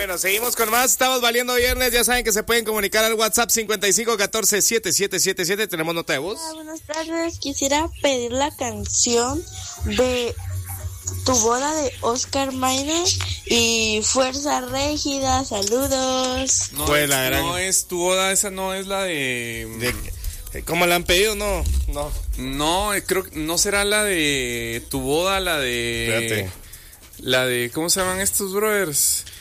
Bueno, seguimos con más. Estamos valiendo viernes. Ya saben que se pueden comunicar al WhatsApp 5514-7777. Tenemos nota de voz. Hola, buenas tardes. Quisiera pedir la canción de Tu boda de Oscar Mayer y Fuerza Régida. Saludos. No, Pues la gran- no es tu boda, esa no es la de... ¿Cómo la han pedido? No. No, creo que no será la de tu boda, la de... Espérate. La de... ¿Cómo se llaman estos brothers?